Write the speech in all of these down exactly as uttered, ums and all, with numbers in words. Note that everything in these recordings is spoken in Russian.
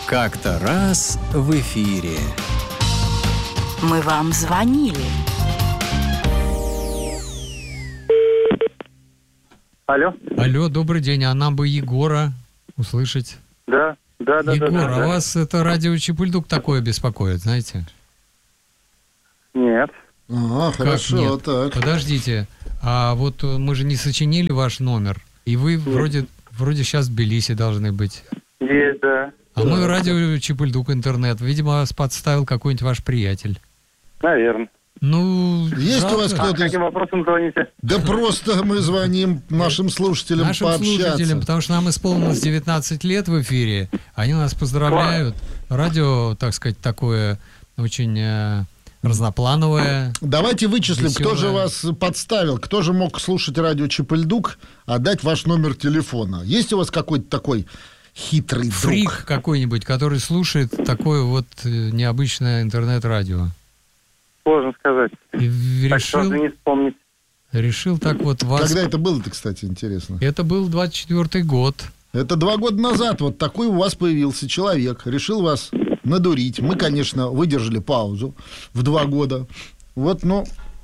Как-то раз в эфире. Мы вам звонили. Алло. Алло, добрый день. А нам бы Егора услышать. Да, да, да. Егор, да, да, а да. вас это радио Чипульдук такое беспокоит, знаете? Нет. А, Как хорошо, нет? так. Подождите. А вот мы же не сочинили ваш номер. И вы Нет. вроде, вроде сейчас в Тбилиси должны быть. Есть, да. А мы радио Чипульдук интернет. Видимо, вас подставил какой-нибудь ваш приятель. Наверное. Ну, Есть жалко. у вас А кто-то... каким вопросом звоните? Да просто мы звоним нашим слушателям Нашим пообщаться. слушателям, потому что нам исполнилось девятнадцать лет в эфире. Они нас поздравляют. Радио, так сказать, такое очень э, разноплановое. Давайте вычислим, кто же Веселая. вас подставил, кто же мог слушать радио Чипульдук, а дать ваш номер телефона. Есть у вас какой-то такой хитрый Фрик друг? какой-нибудь, который слушает такое вот э, необычное интернет-радио. Сложно сказать. И Так сразу решил, не вспомнить. решил так вот вас... Когда это было-то, кстати, интересно? Это был двадцать четвёртый год. Это два года назад вот такой у вас появился человек, решил вас надурить. Мы, конечно, выдержали паузу в два года. Вот, ну,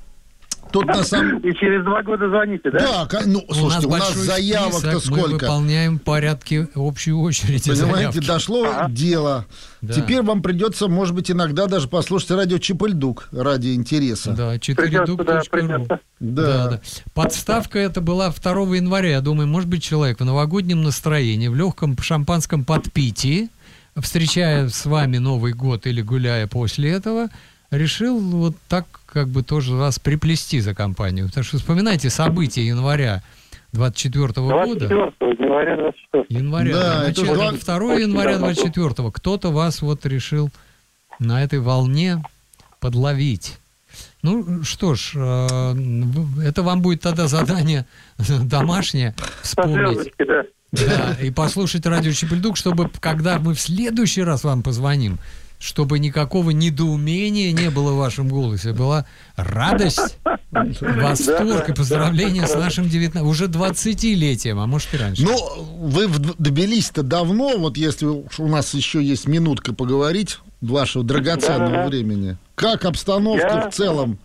тут на самом... И через два года звоните, да? Да, ка- ну, слушайте, у нас, большой заявок-то список, мы сколько? выполняем порядки общей очереди Понимаете, заявки. дошло Ага. дело. Да. Теперь вам придется, может быть, иногда даже послушать радио Чипульдук ради интереса. Да, Придется, четыре дук да, точка ру. придется. Да. Да, да. Подставка это была второго января. Я думаю, может быть, человек в новогоднем настроении, в легком шампанском подпитии, встречая с вами Новый год или гуляя после этого, решил вот так как бы тоже вас приплести за компанию. Потому что вспоминайте события января двадцать четвёртого года. двадцать четвёртого января двадцать четвёртого. Января. Да, да, это начало два- второго января двадцать четвёртого. Кто-то вас вот решил на этой волне подловить. Ну что ж, э, это вам будет тогда задание домашнее Со вспомнить. звездочкой, да. Да, и послушать радио Чипульдук, чтобы, когда мы в следующий раз вам позвоним, чтобы никакого недоумения не было в вашем голосе, была радость, восторг и поздравление с нашим девятнадцатым, уже двадцатилетием, а может и раньше. Ну, вы в Тбилиси-то давно, вот если у нас еще есть минутка поговорить вашего драгоценного Да-да-да. времени. Как обстановка Я- в целом?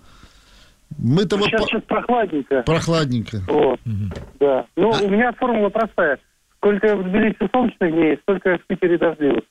Мы-то вот Сейчас, по- сейчас прохладненько. прохладненько. Вот, Мгм. да. Ну, у меня формула простая. Сколько в Тбилиси солнечных дней, столько в Питере дождливых.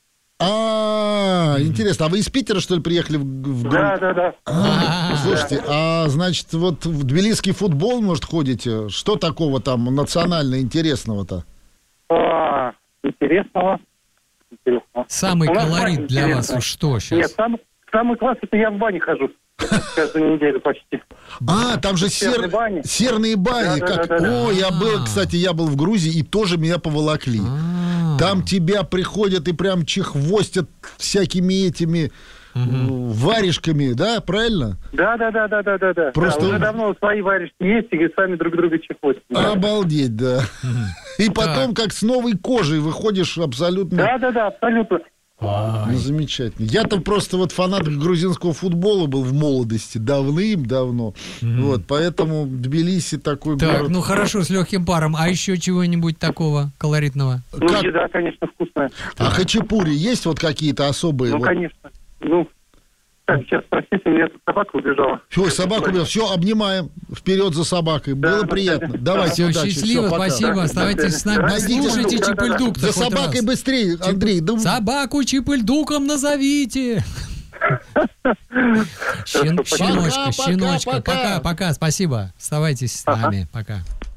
А, интересно, а вы из Питера, что ли, приехали в, в Гру- Да, да, да. А, слушайте, а значит, вот в тбилисский футбол, может, ходите? Что такого там национально интересного-то? А, интересного. Интересного. Самый У нас колорит бань для вас интересная. что сейчас? Нет, самый, самый класс, это я в бане хожу. Каждую неделю почти. А, там же Серные сер- бани. серные бани. Да, да, как... да, да, да. О, я был, А. кстати, я был в Грузии, и тоже меня поволокли. А. Там тебя приходят и прям чехвостят всякими этими э, варежками, да, правильно? Да, да, да, да, да, да, да. Просто- Да, уже давно свои варежки есть, и сами друг друга чехвостят. Да. Обалдеть, да. И потом, как с новой кожей, выходишь абсолютно... Да, да, да, абсолютно. Ну, замечательно. Я-то просто вот фанат грузинского футбола был в молодости, давным-давно. Вот, поэтому Тбилиси такой Так, город. ну хорошо, с легким паром. А еще чего-нибудь такого колоритного? Ну, Как- еда, конечно, вкусная. А хачапури есть вот какие-то особые? Ну, вот? конечно. Ну, так, сейчас, простите, у меня тут собака убежала. Ой, собаку убил. Все, обнимаем. Вперед за собакой. Было Да, приятно. да. Давайте, Все, удачи. счастливо, Всё, пока. спасибо. Оставайтесь с нами. Найдите Послушайте звук, да, да, да. Чипульдук. За собакой быстрее, Андрей. Да... Собаку Чипульдуком назовите. Щен- Пока, Щеночка, пока, щеночка. пока. Пока, пока, спасибо. Оставайтесь с нами. Пока.